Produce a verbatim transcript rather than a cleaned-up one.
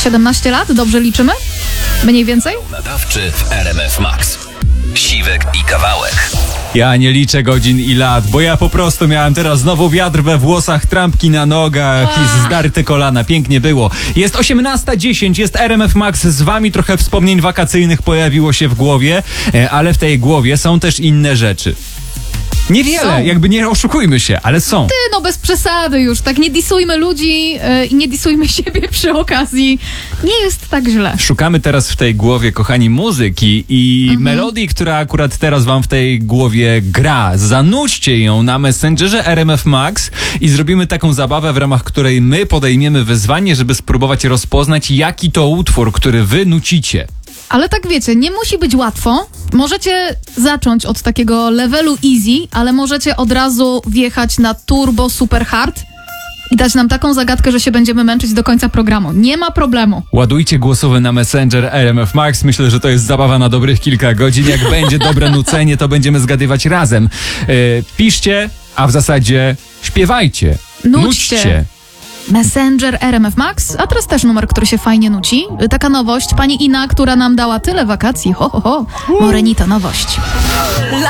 siedemnaście lat, dobrze liczymy? Mniej więcej? Nadawczy w R M F Max. Siwek i Kawałek. Ja nie liczę godzin i lat, bo ja po prostu miałem teraz znowu wiatr we włosach, trampki na nogach i zdarte kolana. Pięknie było. Jest osiemnasta dziesięć, jest R M F Max z wami. Trochę wspomnień wakacyjnych pojawiło się w głowie, ale w tej głowie są też inne rzeczy. Niewiele, Są. jakby nie oszukujmy się, ale są. Ty, no bez przesady już, tak nie disujmy ludzi yy, i nie disujmy siebie przy okazji. Nie jest tak źle. Szukamy teraz w tej głowie, kochani, muzyki i Mhm. melodii, która akurat teraz wam w tej głowie gra. Zanudźcie ją na Messengerze R M F Max i zrobimy taką zabawę, w ramach której my podejmiemy wyzwanie, żeby spróbować rozpoznać, jaki to utwór, który wy nucicie. Ale tak wiecie, nie musi być łatwo. Możecie zacząć od takiego levelu easy, ale możecie od razu wjechać na turbo super hard i dać nam taką zagadkę, że się będziemy męczyć do końca programu. Nie ma problemu. Ładujcie głosowe na Messenger R M F Max. Myślę, że to jest zabawa na dobrych kilka godzin. Jak będzie dobre nucenie, to będziemy zgadywać razem. Yy, piszcie, a w zasadzie śpiewajcie. Nućcie. Nućcie. Messenger R M F Max, a teraz też numer, który się fajnie nuci. Taka nowość, pani Ina, która nam dała tyle wakacji. Ho, ho, ho. Morenita nowość.